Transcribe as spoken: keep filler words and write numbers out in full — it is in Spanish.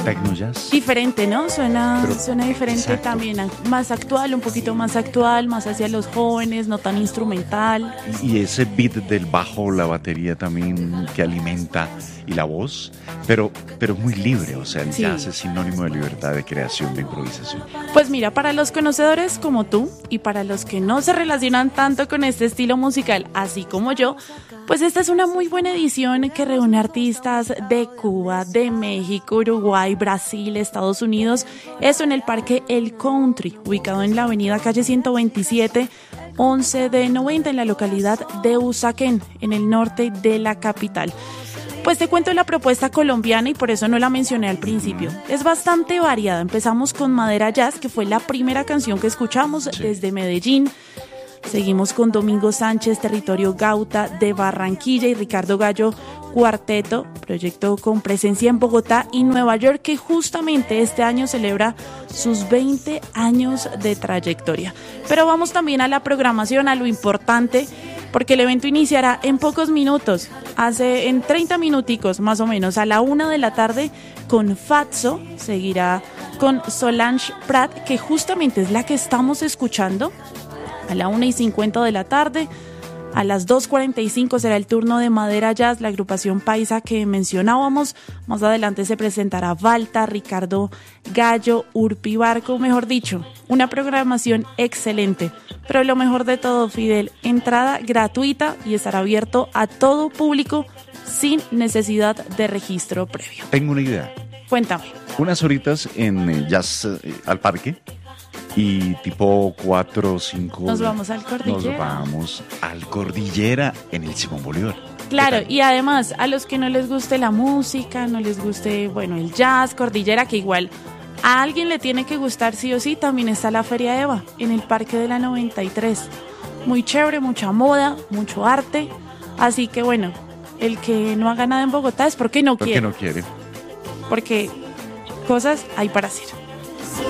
techno jazz. Diferente, ¿no? Suena, Pero, suena diferente exacto. también, a- más actual, un poquito más actual, más hacia los jóvenes, no tan instrumental. Y ese beat del bajo, la batería también que alimenta y la voz, pero, pero muy libre, o sea, el Sí. jazz es sinónimo de libertad, de creación, de improvisación. Pues mira, para los conocedores como tú y para los que no se relacionan tanto con este estilo musical, así como yo, pues esta es una muy buena edición que reúne artistas de Cuba, de México, Uruguay, Brasil, Estados Unidos. Eso en el Parque El Country, ubicado en la avenida calle ciento veintisiete, once de noventa, en la localidad de Usaquén, en el norte de la capital. Pues te cuento la propuesta colombiana y por eso no la mencioné al principio. Es bastante variada. Empezamos con Madera Jazz, que fue la primera canción que escuchamos Sí. desde Medellín. Seguimos con Domingo Sánchez, Territorio Gauta de Barranquilla, y Ricardo Gallo, Cuarteto, proyecto con presencia en Bogotá y Nueva York, que justamente este año celebra sus veinte años de trayectoria. Pero vamos también a la programación, a lo importante, porque el evento iniciará en pocos minutos, hace en treinta minuticos más o menos, a la una de la tarde con Fatso. Seguirá con Solange Prat, que justamente es la que estamos escuchando, a la una y cincuenta de la tarde. A las dos cuarenta y cinco será el turno de Madera Jazz, la agrupación paisa que mencionábamos. Más adelante se presentará Valta, Ricardo Gallo, Urpi Barco, mejor dicho, una programación excelente. Pero lo mejor de todo, Fidel, entrada gratuita y estará abierto a todo público sin necesidad de registro previo. Tengo una idea. Cuéntame. Unas horitas en eh, jazz eh, al parque y tipo cuatro o cinco. Nos vamos al Cordillera. Nos vamos al Cordillera en el Simón Bolívar. Claro, ¿Qué tal? y además a los que no les guste la música, no les guste, bueno, el jazz, Cordillera, que igual a alguien le tiene que gustar sí o sí, también está la Feria Eva en el Parque de la noventa y tres. Muy chévere, mucha moda, mucho arte. Así que bueno, el que no haga nada en Bogotá es porque no ¿Por qué quiere. no quiere? Porque cosas hay para hacer.